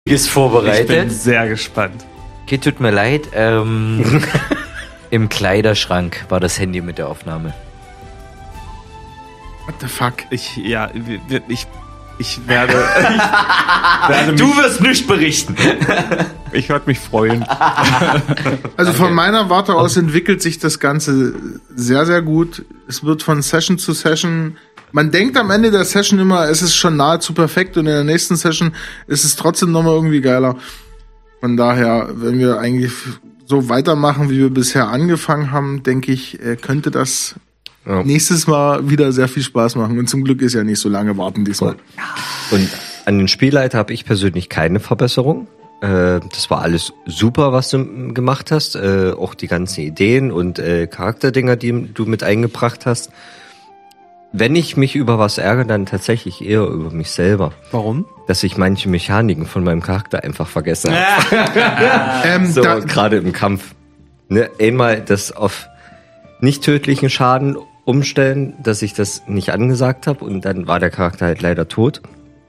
Ist vorbereitet. Ich bin sehr gespannt. Okay, tut mir leid. Im Kleiderschrank war das Handy mit der Aufnahme. What the fuck? Ich werde Du wirst nicht berichten. Ich werde mich freuen. Also von meiner Warte aus entwickelt sich das Ganze sehr, sehr gut. Es wird von Session zu Session. Man denkt am Ende der Session immer, es ist schon nahezu perfekt und in der nächsten Session ist es trotzdem nochmal irgendwie geiler. Von daher, wenn wir eigentlich so weitermachen, wie wir bisher angefangen haben, denke ich, könnte das nächstes Mal wieder sehr viel Spaß machen. Und zum Glück ist ja nicht so lange warten diesmal. Und an den Spielleiter habe ich persönlich keine Verbesserung. Das war alles super, was du gemacht hast. Auch die ganzen Ideen und Charakterdinger, die du mit eingebracht hast. Wenn ich mich über was ärgere, dann tatsächlich eher über mich selber. Warum? Dass ich manche Mechaniken von meinem Charakter einfach vergessen habe. So, gerade im Kampf. Ne, einmal das auf nicht tödlichen Schaden umstellen, dass ich das nicht angesagt habe und dann war der Charakter halt leider tot.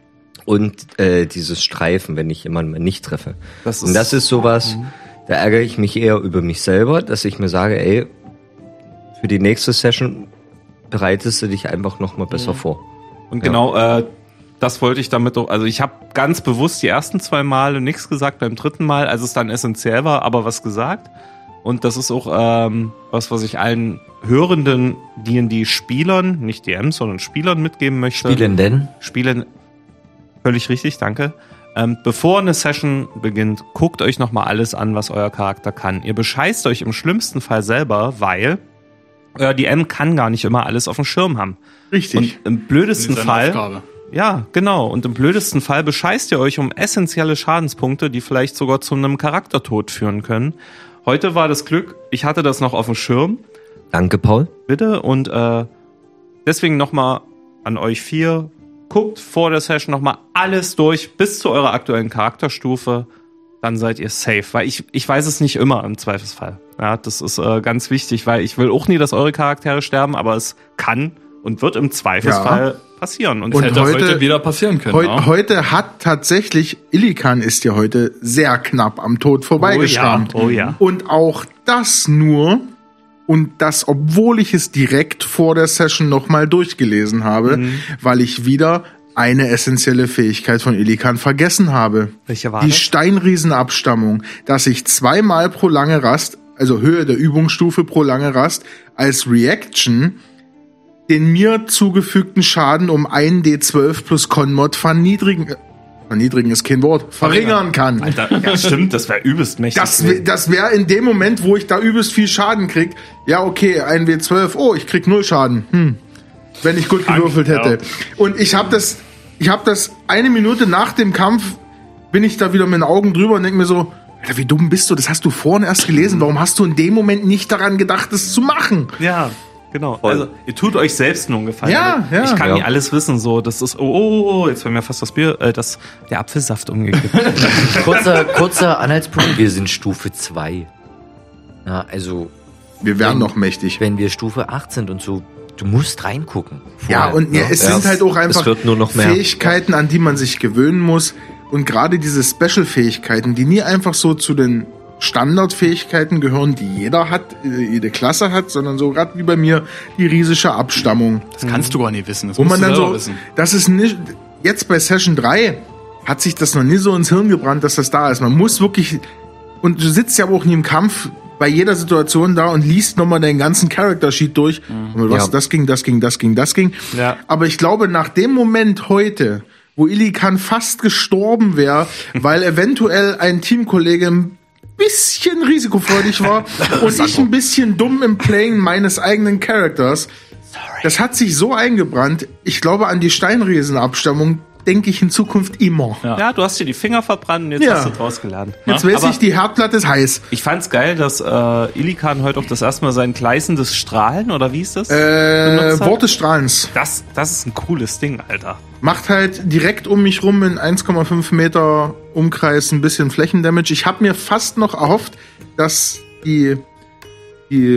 Und dieses Streifen, wenn ich jemanden nicht treffe. Und das ist sowas, da ärgere ich mich eher über mich selber, dass ich mir sage, ey, für die nächste Session bereitest du dich einfach noch mal besser vor. Und genau, das wollte ich damit auch, also ich habe ganz bewusst die ersten 2 Male nichts gesagt, beim 3. Mal, als es dann essentiell war, aber was gesagt. Und das ist auch was ich allen hörenden D&D-Spielern, nicht DMs, sondern Spielern mitgeben möchte. Spielen, völlig richtig, danke. Bevor eine Session beginnt, guckt euch nochmal alles an, was euer Charakter kann. Ihr bescheißt euch im schlimmsten Fall selber, weil euer DM kann gar nicht immer alles auf dem Schirm haben. Richtig. Und im blödesten Fall... Ja, genau. Und im blödesten Fall bescheißt ihr euch um essentielle Schadenspunkte, die vielleicht sogar zu einem Charaktertod führen können. Heute war das Glück, ich hatte das noch auf dem Schirm. Danke, Paul. Bitte. Und deswegen nochmal an euch 4. Guckt vor der Session nochmal alles durch, bis zu eurer aktuellen Charakterstufe. Dann seid ihr safe. Weil ich weiß es nicht immer im Zweifelsfall. Ja, das ist ganz wichtig, weil ich will auch nie, dass eure Charaktere sterben, aber es kann und wird im Zweifelsfall passieren. Und es hätte heute wieder passieren können. Heute hat tatsächlich, Illikan ist ja heute sehr knapp am Tod vorbeigeschrammt. Oh ja. Und auch das nur, und das, obwohl ich es direkt vor der Session nochmal durchgelesen habe, weil ich wieder eine essentielle Fähigkeit von Illikan vergessen habe. Welche war die das? Steinriesenabstammung, dass ich 2-mal pro lange Rast, also Höhe der Übungsstufe pro lange Rast, als Reaction den mir zugefügten Schaden um 1d12 plus Con-Mod verniedrigen ist kein Wort, verringern kann. Alter, ja stimmt, das wäre übelst mächtig. Das wäre in dem Moment, wo ich da übelst viel Schaden krieg, ja okay, 1w12, oh, ich krieg 0 Schaden. Wenn ich gut gewürfelt hätte. Ja. Und ich hab das 1 Minute nach dem Kampf, bin ich da wieder mit den Augen drüber und denk mir so, Alter, wie dumm bist du, das hast du vorhin erst gelesen, warum hast du in dem Moment nicht daran gedacht, das zu machen? Ja. Genau. Also, ihr tut euch selbst einen Gefallen. Ja. Ich kann nicht alles wissen, so. Das ist, jetzt wäre mir fast der Apfelsaft umgekippt. kurzer Anhaltspunkt. Wir sind Stufe 2. Ja, also. Wir werden noch mächtig. Wenn wir Stufe 8 sind und so, du musst reingucken. Ja, und es sind halt auch einfach nur noch mehr Fähigkeiten, an die man sich gewöhnen muss. Und gerade diese Special-Fähigkeiten, die nie einfach so zu den Standardfähigkeiten gehören, die jeder hat, jede Klasse hat, sondern so gerade wie bei mir die riesische Abstammung. Das kannst du gar nicht wissen. Das wo man dann so, wissen. Das ist nicht, jetzt bei Session 3 hat sich das noch nie so ins Hirn gebrannt, dass das da ist. Man muss wirklich, und du sitzt ja auch nie im Kampf bei jeder Situation da und liest nochmal deinen ganzen Character-Sheet durch. Und das ging. Ja. Aber ich glaube, nach dem Moment heute, wo Illikan fast gestorben wäre, weil eventuell ein Teamkollege ein bisschen risikofreudig war und ich ein bisschen dumm im Playing meines eigenen Charakters. Das hat sich so eingebrannt. Ich glaube, an die Steinriesenabstammung denke ich in Zukunft immer. Ja, du hast dir die Finger verbrannt und jetzt hast du draus gelernt. Jetzt weiß ich, die Herdplatte ist heiß. Ich fand's geil, dass Illikan heute auch das erste Mal sein gleißendes Strahlen, oder wie ist das? Wort des Strahlens. Das ist ein cooles Ding, Alter. Macht halt direkt um mich rum in 1,5 Meter Umkreis ein bisschen Flächendamage. Ich habe mir fast noch erhofft, dass die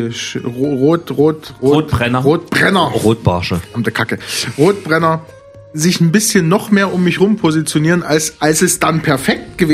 Rotbrenner. Rotbarsche. Verdammte Kacke. Rotbrenner sich ein bisschen noch mehr um mich rum positionieren, als es dann perfekt gewesen